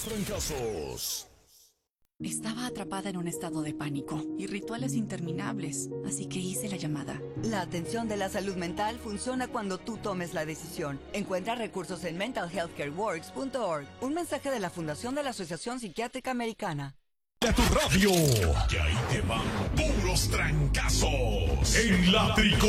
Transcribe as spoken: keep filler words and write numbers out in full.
puros trancazos. Estaba atrapada en un estado de pánico y rituales interminables, así que hice la llamada. La atención de la salud mental funciona cuando tú tomes la decisión. Encuentra recursos en mental health care works punto org. Un mensaje de la Fundación de la Asociación Psiquiátrica Americana. De tu radio, que ahí te van puros trancazos en la tricol.